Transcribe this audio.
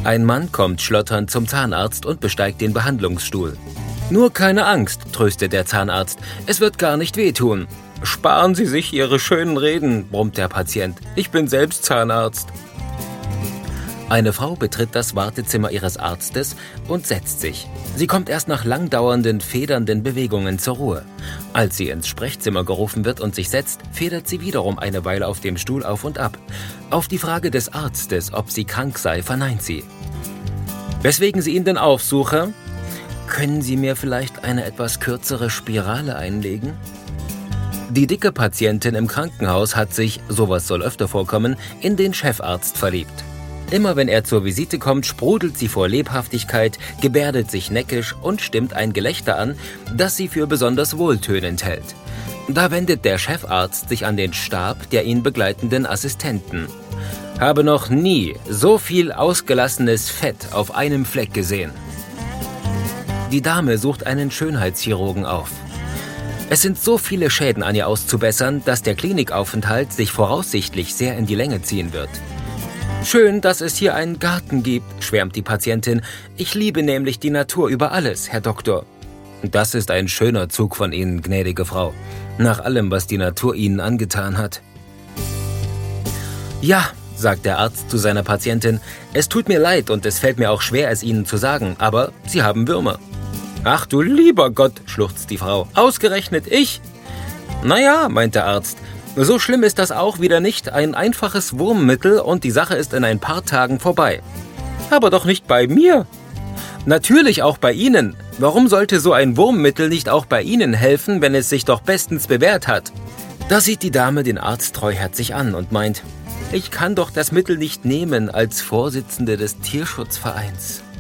Ein Mann kommt schlotternd zum Zahnarzt und besteigt den Behandlungsstuhl. »Nur keine Angst«, tröstet der Zahnarzt, »es wird gar nicht wehtun.« »Sparen Sie sich Ihre schönen Reden«, brummt der Patient, »ich bin selbst Zahnarzt.« Eine Frau betritt das Wartezimmer ihres Arztes und setzt sich. Sie kommt erst nach lang dauernden, federnden Bewegungen zur Ruhe. Als sie ins Sprechzimmer gerufen wird und sich setzt, federt sie wiederum eine Weile auf dem Stuhl auf und ab. Auf die Frage des Arztes, ob sie krank sei, verneint sie. »Weswegen Sie ihn denn aufsuche?« »Können Sie mir vielleicht eine etwas kürzere Spirale einlegen?« Die dicke Patientin im Krankenhaus hat sich, sowas soll öfter vorkommen, in den Chefarzt verliebt. Immer wenn er zur Visite kommt, sprudelt sie vor Lebhaftigkeit, gebärdet sich neckisch und stimmt ein Gelächter an, das sie für besonders wohltönend hält. Da wendet der Chefarzt sich an den Stab der ihn begleitenden Assistenten. »Habe noch nie so viel ausgelassenes Fett auf einem Fleck gesehen.« Die Dame sucht einen Schönheitschirurgen auf. Es sind so viele Schäden an ihr auszubessern, dass der Klinikaufenthalt sich voraussichtlich sehr in die Länge ziehen wird. »Schön, dass es hier einen Garten gibt«, schwärmt die Patientin. »Ich liebe nämlich die Natur über alles, Herr Doktor.« »Das ist ein schöner Zug von Ihnen, gnädige Frau, nach allem, was die Natur Ihnen angetan hat.« »Ja«, sagt der Arzt zu seiner Patientin, »es tut mir leid und es fällt mir auch schwer, es Ihnen zu sagen, aber Sie haben Würmer.« »Ach du lieber Gott«, schluchzt die Frau, »ausgerechnet ich?« »Naja«, meint der Arzt, »so schlimm ist das auch wieder nicht, ein einfaches Wurmmittel und die Sache ist in ein paar Tagen vorbei.« »Aber doch nicht bei mir.« »Natürlich auch bei Ihnen. Warum sollte so ein Wurmmittel nicht auch bei Ihnen helfen, wenn es sich doch bestens bewährt hat?« Da sieht die Dame den Arzt treuherzig an und meint, »Ich kann doch das Mittel nicht nehmen als Vorsitzende des Tierschutzvereins.«